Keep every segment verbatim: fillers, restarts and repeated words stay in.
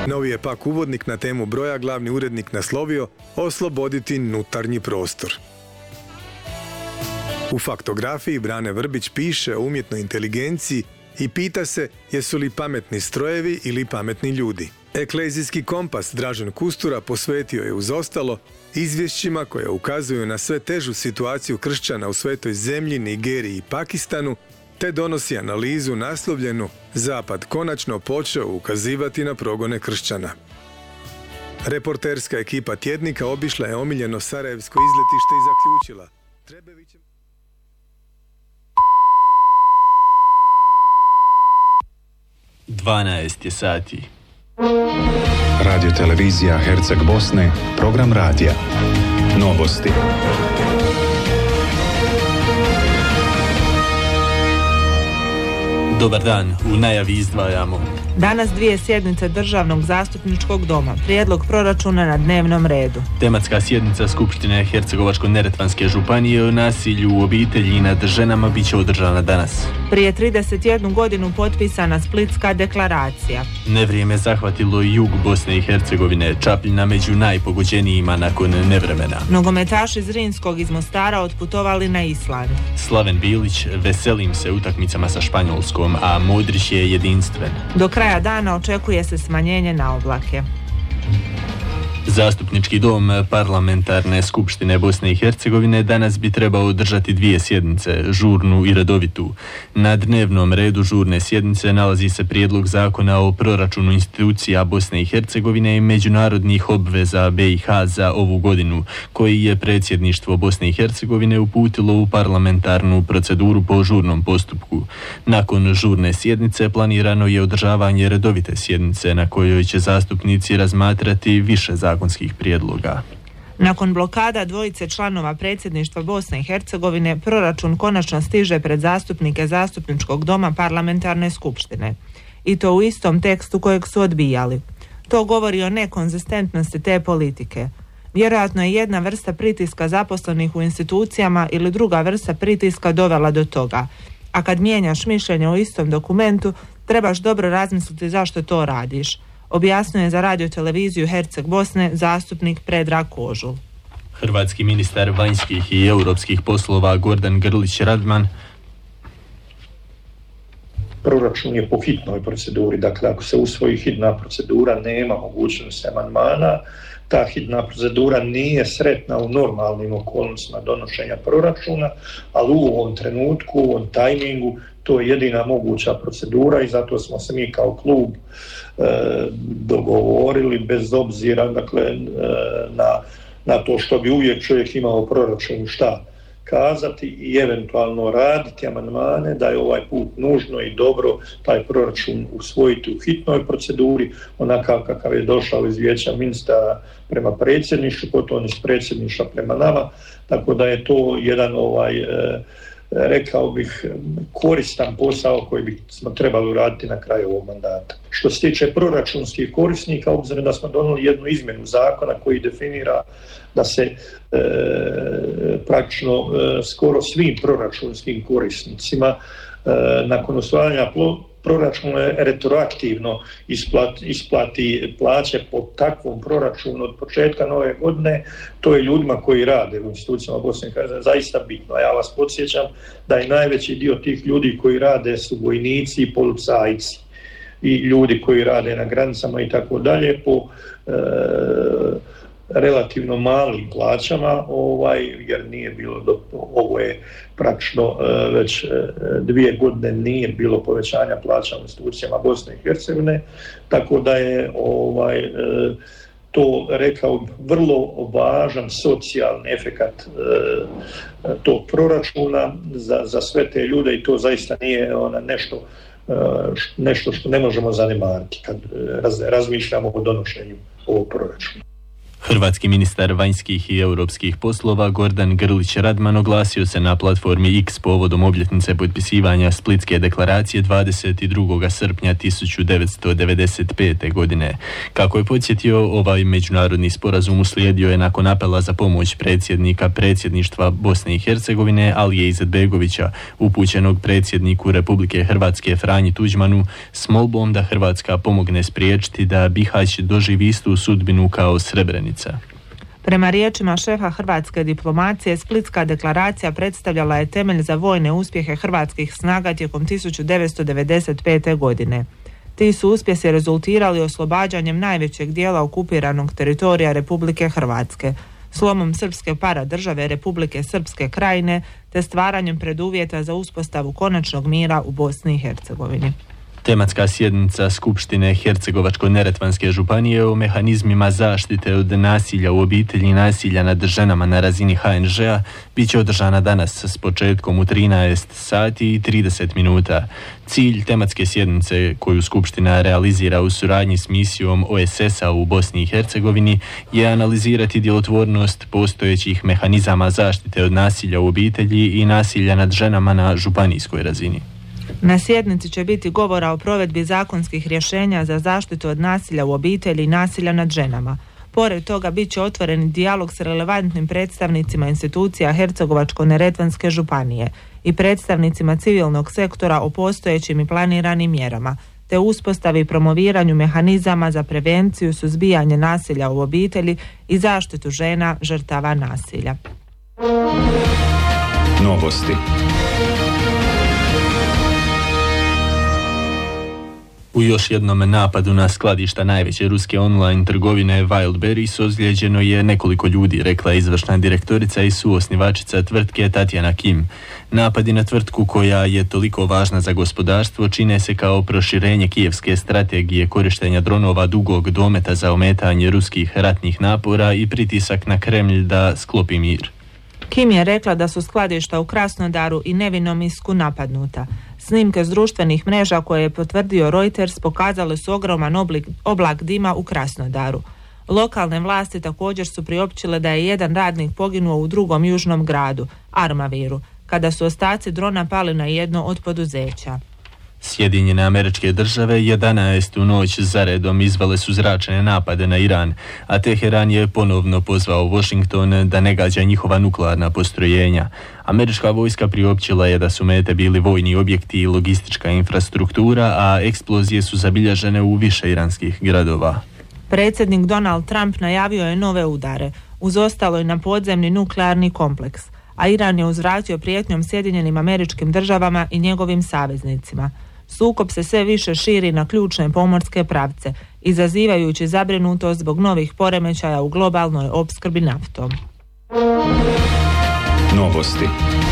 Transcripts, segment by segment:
Novi je pak uvodnik na temu broja glavni urednik naslovio Osloboditi nutarnji prostor. U faktografiji Brane Vrbić piše o umjetnoj inteligenciji i pita se jesu li pametni strojevi ili pametni ljudi. Eklezijski kompas Dražen Kustura posvetio je uz ostalo izvješćima koje ukazuju na sve težu situaciju kršćana u Svetoj zemlji, Nigeriji i Pakistanu, te donosi analizu naslovljenu Zapad konačno počeo ukazivati na progone kršćana. Reporterska ekipa tjednika obišla je omiljeno sarajevsko izletište i zaključila Trebević... dvanaest je sati. Radio televizija Herceg Bosne, program radija. Novosti. Dobar dan, u najavi izdvajamo. Danas dvije sjednice Državnog zastupničkog doma, prijedlog proračuna na dnevnom redu. Tematska sjednica Skupštine Hercegovačko-neretvanske županije o nasilju u obitelji i nad ženama bit će održana danas. Prije trideset jednu godinu potpisana Splitska deklaracija. Nevrijeme zahvatilo i jug Bosne i Hercegovine, Čapljina među najpogođenijima nakon nevremena. Nogometaši Zrinskog iz Mostara otputovali na Island. Slaven Bilić, veselim se utakmicama sa Španjolskom, a Modrić je jedinstven. Do kraja dana očekuje se smanjenje na oblake. Zastupnički dom Parlamentarne skupštine Bosne i Hercegovine danas bi trebao održati dvije sjednice, žurnu i redovitu. Na dnevnom redu žurne sjednice nalazi se prijedlog zakona o proračunu institucija Bosne i Hercegovine i međunarodnih obveza B i H za ovu godinu, koji je predsjedništvo Bosne i Hercegovine uputilo u parlamentarnu proceduru po žurnom postupku. Nakon žurne sjednice planirano je održavanje redovite sjednice na kojoj će zastupnici razmatrati više zakona zakonskih prijedloga. Nakon blokada dvojice članova predsjedništva Bosne i Hercegovine, proračun konačno stiže pred zastupnike zastupničkog doma Parlamentarne skupštine. I to u istom tekstu kojeg su odbijali. To govori o nekonzistentnosti te politike. Vjerojatno je jedna vrsta pritiska zaposlenih u institucijama ili druga vrsta pritiska dovela do toga. A kad mijenjaš mišljenje o istom dokumentu, trebaš dobro razmisliti zašto to radiš. Objasnio je za radio televiziju Herceg Bosne zastupnik Predrag Kožul. Hrvatski ministar vanjskih i europskih poslova Gordan Grlić Radman. Proračun je po hitnoj proceduri, dakle ako se usvoji hitna procedura nema mogućnosti amandmana. Ta hitna procedura nije sretna u normalnim okolnostima donošenja proračuna, ali u ovom trenutku, u ovom tajmingu, to je jedina moguća procedura i zato smo se mi kao klub e, dogovorili bez obzira dakle, e, na, na to što bi uvijek čovjek imao proračun šta kazati i eventualno raditi amandmane, da je ovaj put nužno i dobro taj proračun usvojiti u hitnoj proceduri, onakav kakav je došao iz vijeća ministara prema predsjedništvu, potom iz predsjedništva prema nama, tako da je to jedan ovaj e, rekao bih koristan posao koji bi smo trebali uraditi na kraju ovog mandata. Što se tiče proračunskih korisnika, obzirom da smo donijeli jednu izmjenu zakona koji definira da se e, praktično e, skoro svim proračunskim korisnicima e, nakon usvajanja proračuna retroaktivno isplati, isplati plaće po takvom proračunu od početka nove godine, to je ljudima koji rade u institucijama Bosne i Hercegovine zaista bitno. Ja vas podsjećam da je najveći dio tih ljudi koji rade su vojnici i policajci i ljudi koji rade na granicama i tako dalje po e, relativno malim plaćama, ovaj, jer nije bilo, do, ovo je praktično e, već e, dvije godine nije bilo povećanja plaća u institucijama Bosne i Hercegovine, tako da je ovaj, e, to rekao vrlo važan socijalni efekat e, tog proračuna za, za sve te ljude i to zaista nije ona, nešto, e, nešto što ne možemo zanemariti kad raz, razmišljamo o donošenju ovog proračuna. Hrvatski ministar vanjskih i europskih poslova Gordan Grlić Radman oglasio se na platformi X povodom obljetnice potpisivanja Splitske deklaracije dvadeset drugog srpnja tisuću devetsto devedeset pete. godine. Kako je podsjetio, ovaj međunarodni sporazum uslijedio je nakon apela za pomoć predsjednika predsjedništva Bosne i Hercegovine Alije Izetbegovića, upućenog predsjedniku Republike Hrvatske Franji Tuđmanu, s molbom da Hrvatska pomogne spriječiti da Bihać doživi istu sudbinu kao Srebrenica. Prema riječima šefa hrvatske diplomacije, Splitska deklaracija predstavljala je temelj za vojne uspjehe hrvatskih snaga tijekom tisuću devetsto devedeset pete. godine. Ti su uspjesi rezultirali oslobađanjem najvećeg dijela okupiranog teritorija Republike Hrvatske, slomom srpske paradržave Republike Srpske krajine te stvaranjem preduvjeta za uspostavu konačnog mira u Bosni i Hercegovini. Tematska sjednica Skupštine Hercegovačko-neretvanske županije o mehanizmima zaštite od nasilja u obitelji i nasilja nad ženama na razini H N Ž-a bit će održana danas s početkom u trinaest sati i trideset minuta. Cilj tematske sjednice, koju Skupština realizira u suradnji s misijom O S S-a u Bosni i Hercegovini, je analizirati djelotvornost postojećih mehanizama zaštite od nasilja u obitelji i nasilja nad ženama na županijskoj razini. Na sjednici će biti govora o provedbi zakonskih rješenja za zaštitu od nasilja u obitelji i nasilja nad ženama. Pored toga bit će otvoren dijalog s relevantnim predstavnicima institucija Hercegovačko-neretvanske županije i predstavnicima civilnog sektora o postojećim i planiranim mjerama, te uspostavi i promoviranju mehanizama za prevenciju, suzbijanje nasilja u obitelji i zaštitu žena žrtava nasilja. Novosti. U još jednom napadu na skladišta najveće ruske online trgovine Wildberries ozlijeđeno je nekoliko ljudi, rekla je izvršna direktorica i suosnivačica tvrtke Tatjana Kim. Napadi na tvrtku koja je toliko važna za gospodarstvo čine se kao proširenje kijevske strategije korištenja dronova dugog dometa za ometanje ruskih ratnih napora i pritisak na Kremlj da sklopi mir. Kim je rekla da su skladišta u Krasnodaru i Nevinomysku napadnuta. Snimke s društvenih mreža koje je potvrdio Reuters pokazale su ogroman oblik, oblak dima u Krasnodaru. Lokalne vlasti također su priopćile da je jedan radnik poginuo u drugom južnom gradu, Armaviru, kada su ostaci drona pali na jedno od poduzeća. Sjedinjene Američke Države jedanaestu noć zaredom izvele su zračne napade na Iran, a Teheran je ponovno pozvao Washington da ne gađa njihova nuklearna postrojenja. Američka vojska priopćila je da su mete bili vojni objekti i logistička infrastruktura, a eksplozije su zabilježene u više iranskih gradova. Predsjednik Donald Trump najavio je nove udare, uz ostalo i na podzemni nuklearni kompleks, a Iran je uzvratio prijetnjom Sjedinjenim Američkim Državama i njegovim saveznicima. Sukob se sve više širi na ključne pomorske pravce, izazivajući zabrinutost zbog novih poremećaja u globalnoj opskrbi naftom. Novosti.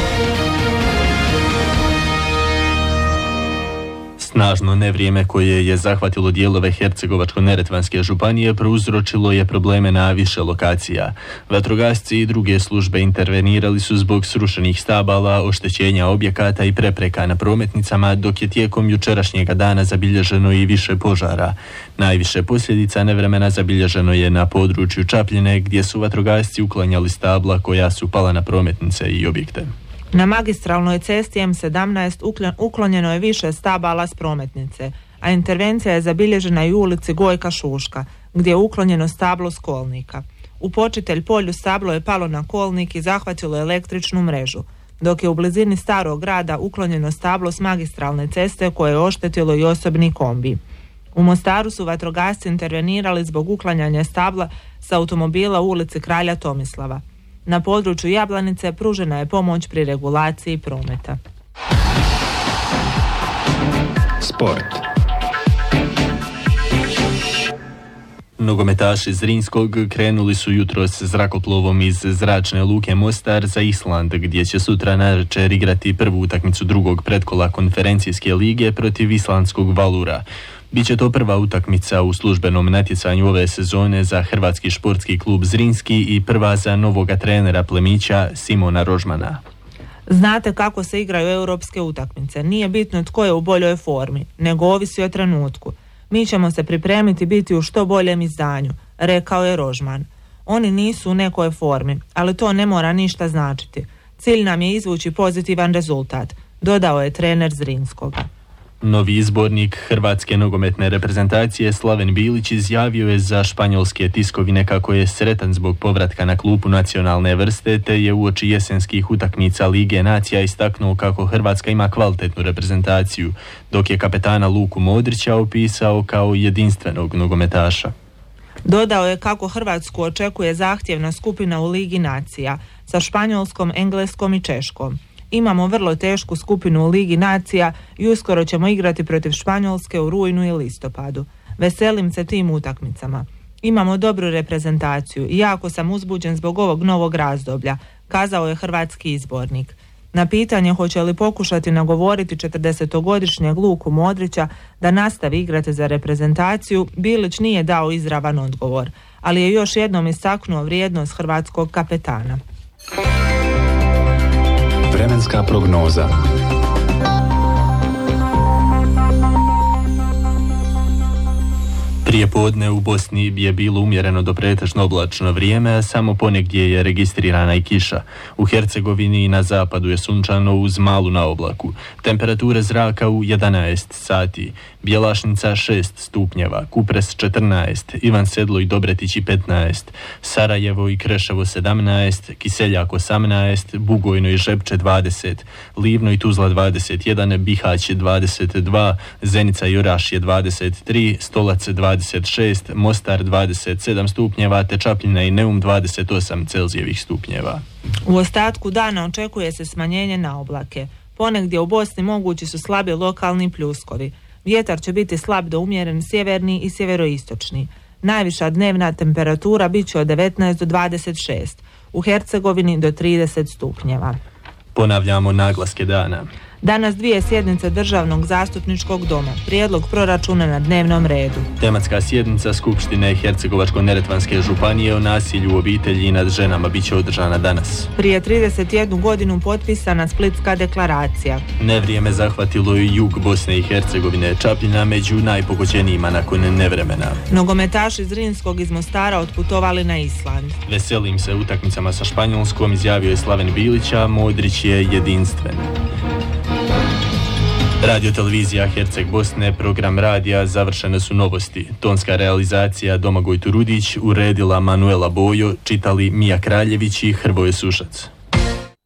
Snažno nevrijeme koje je zahvatilo dijelove Hercegovačko-neretvanske županije prouzročilo je probleme na više lokacija. Vatrogasci i druge službe intervenirali su zbog srušenih stabala, oštećenja objekata i prepreka na prometnicama, dok je tijekom jučerašnjega dana zabilježeno i više požara. Najviše posljedica nevremena zabilježeno je na području Čapljine, gdje su vatrogasci uklanjali stabla koja su pala na prometnice i objekte. Na magistralnoj cesti M sedamnaest uklonjeno je više stabala s prometnice, a intervencija je zabilježena i u ulici Gojka Šuška, gdje je uklonjeno stablo s kolnika. U Počitelj polju stablo je palo na kolnik i zahvatilo električnu mrežu, dok je u blizini starog grada uklonjeno stablo s magistralne ceste koje je oštetilo i osobni kombi. U Mostaru su vatrogasci intervenirali zbog uklanjanja stabla s automobila u ulici Kralja Tomislava. Na području Jablanice pružena je pomoć pri regulaciji prometa. Sport. Nogometaši Zrinskog krenuli su jutros zrakoplovom iz zračne luke Mostar za Island, gdje će sutra navečer igrati prvu utakmicu drugog pretkola konferencijske lige protiv islandskog Valura. Biće to prva utakmica u službenom natjecanju ove sezone za Hrvatski športski klub Zrinski i prva za novoga trenera plemića Simona Rožmana. Znate kako se igraju europske utakmice. Nije bitno tko je u boljoj formi, nego ovisi o trenutku. Mi ćemo se pripremiti biti u što boljem izdanju, rekao je Rožman. Oni nisu u nekoj formi, ali to ne mora ništa značiti. Cilj nam je izvući pozitivan rezultat, dodao je trener Zrinskoga. Novi izbornik hrvatske nogometne reprezentacije Slaven Bilić izjavio je za španjolske tiskovine kako je sretan zbog povratka na klupu nacionalne vrste, te je uoči jesenskih utakmica Lige nacija istaknuo kako Hrvatska ima kvalitetnu reprezentaciju, dok je kapetana Luku Modrića opisao kao jedinstvenog nogometaša. Dodao je kako Hrvatsku očekuje zahtjevna skupina u Ligi nacija sa Španjolskom, Engleskom i Češkom. Imamo vrlo tešku skupinu u Ligi nacija i uskoro ćemo igrati protiv Španjolske u rujnu i listopadu. Veselim se tim utakmicama. Imamo dobru reprezentaciju i jako sam uzbuđen zbog ovog novog razdoblja, kazao je hrvatski izbornik. Na pitanje hoće li pokušati nagovoriti četrdesetogodišnjeg Luku Modrića da nastavi igrati za reprezentaciju, Bilić nije dao izravan odgovor, ali je još jednom istaknuo vrijednost hrvatskog kapetana. Vremenska prognoza. Prije podne u Bosni je bilo umjereno do pretežno oblačno vrijeme, a samo ponegdje je registrirana i kiša. U Hercegovini i na zapadu je sunčano uz malu na oblaku. Temperature zraka u jedanaest sati. Bjelašnica šest stupnjeva, Kupres četrnaest, Ivan Sedlo i Dobretić i petnaest, Sarajevo i Kreševo sedamnaest, Kiseljak osamnaest, Bugojno i Žepče dvadeset, Livno i Tuzla dvadeset jedan, Bihać dvadeset dva, Zenica i Oraš je dvadeset tri, Stolac dvadeset šest, Mostar dvadeset sedam stupnjeva, te Čapljina i Neum dvadeset osam Celzijevih stupnjeva. U ostatku dana očekuje se smanjenje na oblake. Ponegdje u Bosni mogući su slabi lokalni pljuskovi. Vjetar će biti slab do umjeren sjeverni i sjeveroistočni. Najviša dnevna temperatura bit će od devetnaest do dvadeset šest, u Hercegovini do trideset stupnjeva. Ponavljamo naglaske dana. Danas dvije sjednice Državnog zastupničkog doma, prijedlog proračuna na dnevnom redu. Tematska sjednica Skupštine Hercegovačko-neretvanske županije o nasilju u obitelji i nad ženama bit će održana danas. Prije trideset jednu godinu potpisana Splitska deklaracija. Nevrijeme zahvatilo i jug Bosne i Hercegovine, Čapljina među najpogođenijima nakon nevremena. Nogometaši Zrinskog iz Mostara otputovali na Island. Veselim se utakmicama sa Španjolskom, izjavio je Slaven Bilić, a Modrić je jedinstven. Radio televizija Herceg Bosne, program radija, završene su novosti. Tonska realizacija Domagoj Turudić, uredila Manuela Bojo, čitali Mija Kraljević i Hrvoje Sušac.